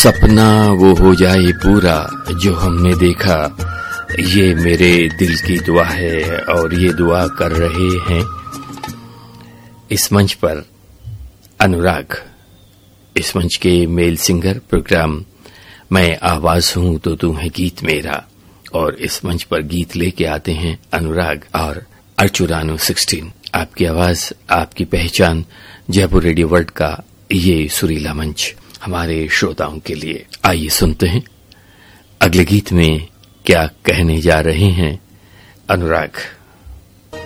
सपना वो हो जाए पूरा जो हमने देखा, ये मेरे दिल की दुआ है और ये दुआ कर रहे हैं इस मंच पर अनुराग। इस मंच के मेल सिंगर प्रोग्राम मैं आवाज हूं तो तू है गीत मेरा, और इस मंच पर गीत लेके आते हैं अनुराग और अर्चुरानो 16। आपकी आवाज, आपकी पहचान, जयपुर रेडियो वर्ल्ड का ये सुरीला मंच हमारे श्रोताओं के लिए। आइए सुनते हैं अगले गीत में क्या कहने जा रहे हैं अनुराग।